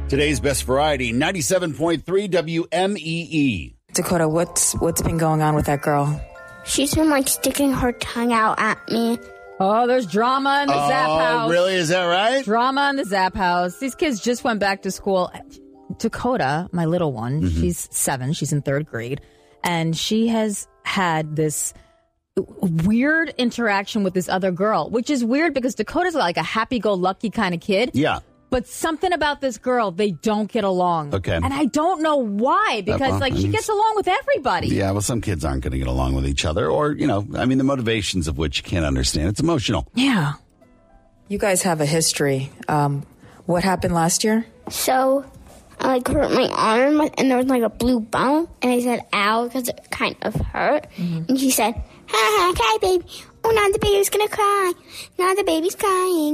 Today's best variety, 97.3 WMEE. Dakota, what's been going on with that girl? She's been, sticking her tongue out at me. Oh, there's drama in the Zap house. Oh, really? Is that right? Drama in the Zap house. These kids just went back to school. Dakota, my little one, she's 7. She's in 3rd grade. And she has had this weird interaction with this other girl, which is weird because Dakota's like a happy-go-lucky kind of kid. Yeah. But something about this girl, they don't get along. Okay. And I don't know why, because she gets along with everybody. Yeah, well, some kids aren't going to get along with each other. Or, the motivations of which you can't understand. It's emotional. Yeah. You guys have a history. What happened last year? So I hurt my arm, and there was a blue bump, and I said ow because it kind of hurt. And she said, ha ha, cry baby. Oh, now the baby's gonna cry. Now the baby's crying.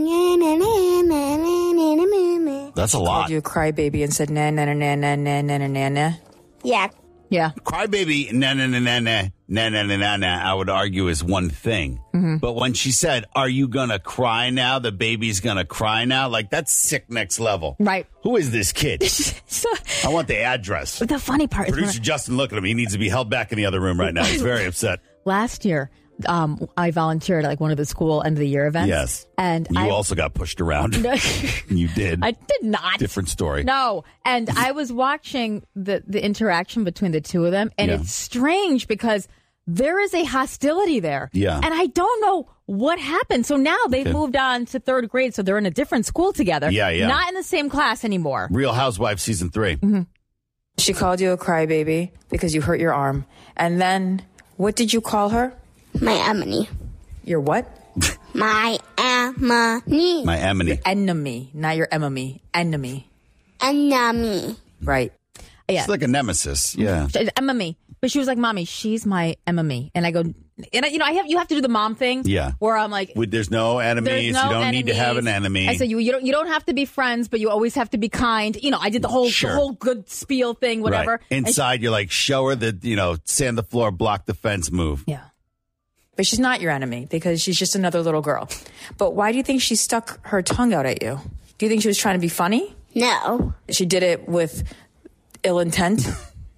That's a lot. Called you a crybaby and said na na na na na na na na na. Yeah. Yeah. Crybaby, na na na na na na na na na. I would argue is one thing. But when she said, "Are you gonna cry now? The baby's gonna cry now." That's sick next level. Right. Who is this kid? I want the address. The funny part Producer Justin, look at him. He needs to be held back in the other room right now. He's very upset. Last year, I volunteered at one of the school end of the year events. Yes. And you also got pushed around. You did. I did not. Different story. No. And I was watching the interaction between the two of them, and it's strange because there is a hostility there. Yeah. And I don't know what happened. So now they've moved on to 3rd grade, so they're in a different school together. Yeah. Not in the same class anymore. Real Housewives season 3. She called you a crybaby because you hurt your arm. And then, what did you call her? My Emily. Your what? My Emily. My Emily. Enemy, not your enemy. Enemy. Enemy. Right. Yeah. It's like a nemesis. Yeah. Emily. But she was like, Mommy, she's my Emily. And I go, you have to do the mom thing. Yeah. Where I'm like, There's no enemies. there's no you don't need to enemies. have an enemy. I said, you don't have to be friends, but you always have to be kind. I did the whole good spiel thing, whatever. Right. Inside, you're like, show her the, sand the floor, block the fence move. Yeah. But she's not your enemy because she's just another little girl. But why do you think she stuck her tongue out at you? Do you think she was trying to be funny? No. She did it with ill intent?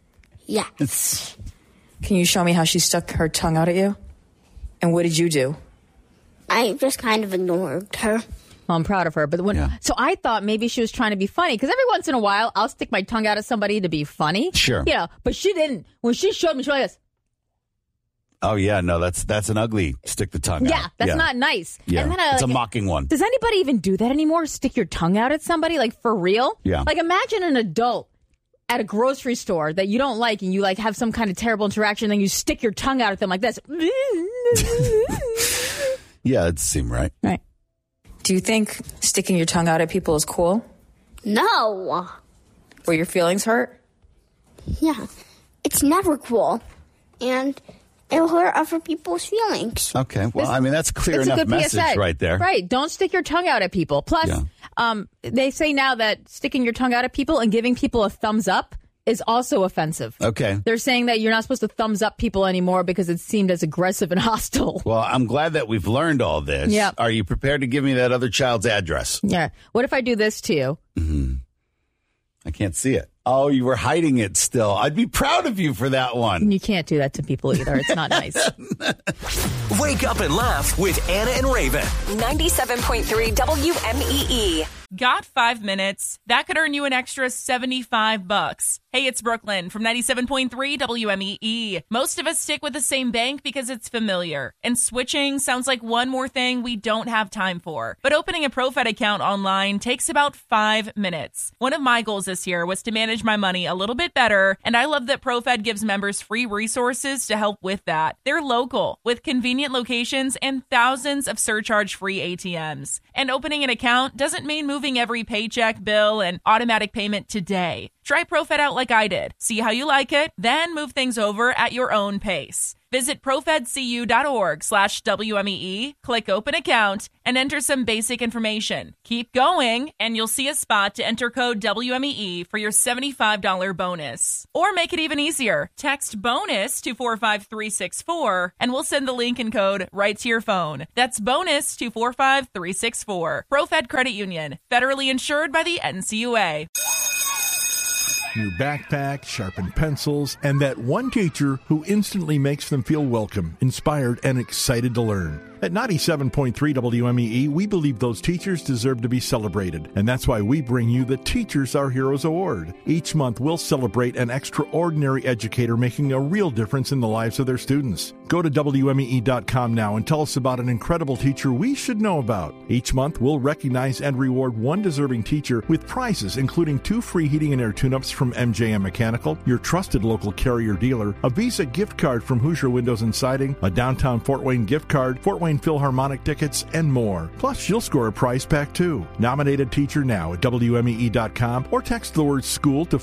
Yes. Can you show me how she stuck her tongue out at you? And what did you do? I just kind of ignored her. Well, I'm proud of her. But so I thought maybe she was trying to be funny because every once in a while I'll stick my tongue out at somebody to be funny. Sure. But she didn't. When she showed me, she was like this. Oh, yeah. No, that's an ugly stick the tongue out. Yeah, that's not nice. Yeah. And then It's a mocking one. Does anybody even do that anymore? Stick your tongue out at somebody? For real? Yeah. Imagine an adult at a grocery store that you don't like and you have some kind of terrible interaction, then you stick your tongue out at them like this. Yeah, it seemed right. Right. Do you think sticking your tongue out at people is cool? No. Were your feelings hurt? Yeah. It's never cool. And it'll hurt other people's feelings. Okay. Well, that's clear It's a enough good message PSA. right there. Right. Don't stick your tongue out at people. Plus, they say now that sticking your tongue out at people and giving people a thumbs up is also offensive. Okay. They're saying that you're not supposed to thumbs up people anymore because it seemed as aggressive and hostile. Well, I'm glad that we've learned all this. Yeah. Are you prepared to give me that other child's address? Yeah. What if I do this to you? I can't see it. Oh, you were hiding it still. I'd be proud of you for that one. You can't do that to people either. It's not nice. Wake up and laugh with Anna and Raven. 97.3 WMEE. Got 5 minutes? That could earn you an extra $75. Hey, it's Brooklyn from 97.3 WMEE. Most of us stick with the same bank because it's familiar. And switching sounds like one more thing we don't have time for. But opening a ProFed account online takes about 5 minutes. One of my goals this year was to manage my money a little bit better, and I love that ProFed gives members free resources to help with that. They're local, with convenient locations and thousands of surcharge-free ATMs. And opening an account doesn't mean moving every paycheck, bill, and automatic payment today. Try ProFed out like I did. See how you like it, then move things over at your own pace. Visit profedcu.org/WMEE, click open account, and enter some basic information. Keep going, and you'll see a spot to enter code WMEE for your $75 bonus. Or make it even easier. Text BONUS to 45364, and we'll send the link and code right to your phone. That's BONUS to 45364. ProFed Credit Union, federally insured by the NCUA. new backpack, sharpened pencils, and that one teacher who instantly makes them feel welcome, inspired, and excited to learn. At 97.3 WMEE, we believe those teachers deserve to be celebrated, and that's why we bring you the Teachers Are Heroes Award. Each month, we'll celebrate an extraordinary educator making a real difference in the lives of their students. Go to WMEE.com now and tell us about an incredible teacher we should know about. Each month, we'll recognize and reward one deserving teacher with prizes, including 2 free heating and air tune-ups from MJM Mechanical, your trusted local Carrier dealer, a Visa gift card from Hoosier Windows and Siding, a downtown Fort Wayne gift card, Fort Wayne Philharmonic tickets, and more. Plus, you'll score a prize pack too. Nominate a teacher now at WMEE.com or text the word SCHOOL to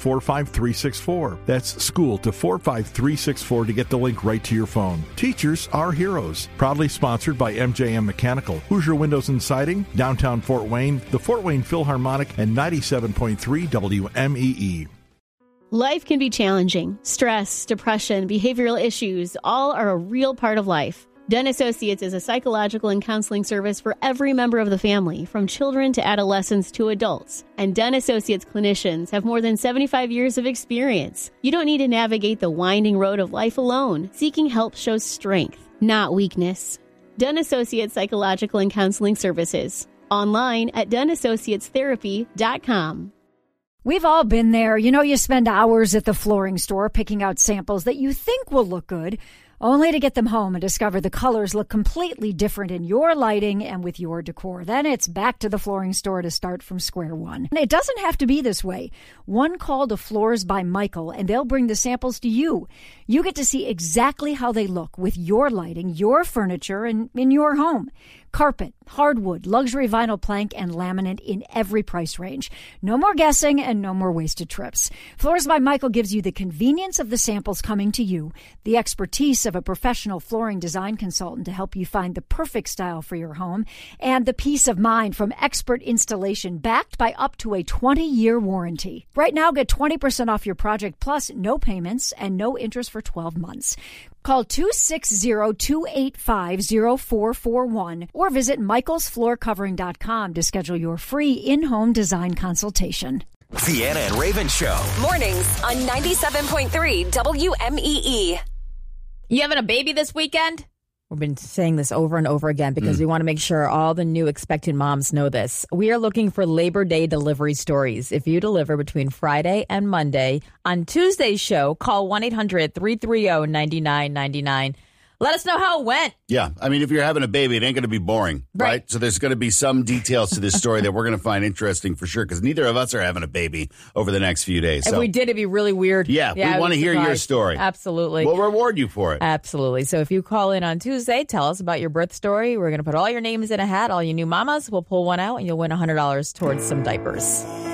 45364. That's SCHOOL to 45364 to get the link right to your phone. Teachers Are Heroes. Proudly sponsored by MJM Mechanical, Hoosier Windows and Siding, downtown Fort Wayne, the Fort Wayne Philharmonic, and 97.3 WMEE. Life can be challenging. Stress, depression, behavioral issues, all are a real part of life. Den Associates is a psychological and counseling service for every member of the family, from children to adolescents to adults. And Den Associates clinicians have more than 75 years of experience. You don't need to navigate the winding road of life alone. Seeking help shows strength, not weakness. Den Associates Psychological and Counseling Services. Online at denassociatestherapy.com. We've all been there. You know, you spend hours at the flooring store picking out samples that you think will look good, only to get them home and discover the colors look completely different in your lighting and with your decor. Then it's back to the flooring store to start from square one. And it doesn't have to be this way. One call to Floors by Michael, and they'll bring the samples to you. You get to see exactly how they look with your lighting, your furniture, and in your home. Carpet, hardwood, luxury vinyl plank, and laminate in every price range. No more guessing and no more wasted trips. Floors by Michael gives you the convenience of the samples coming to you, the expertise of a professional flooring design consultant to help you find the perfect style for your home, and the peace of mind from expert installation backed by up to a 20-year warranty. Right now, get 20% off your project plus no payments and no interest for 12 months. Call 260-285-0441 or visit michaelsfloorcovering.com to schedule your free in-home design consultation. The Anna and Raven Show. Mornings on 97.3 WMEE. You having a baby this weekend? We've been saying this over and over again because we want to make sure all the new expectant moms know this. We are looking for Labor Day delivery stories. If you deliver between Friday and Monday, on Tuesday's show, call 1-800-330-9999. Let us know how it went. Yeah. I mean, if you're having a baby, it ain't going to be boring, right? So there's going to be some details to this story that we're going to find interesting for sure, because neither of us are having a baby over the next few days. If we did, it'd be really weird. Yeah, we want to hear your story. Absolutely. We'll reward you for it. Absolutely. So if you call in on Tuesday, tell us about your birth story. We're going to put all your names in a hat, all you new mamas. We'll pull one out, and you'll win $100 towards some diapers.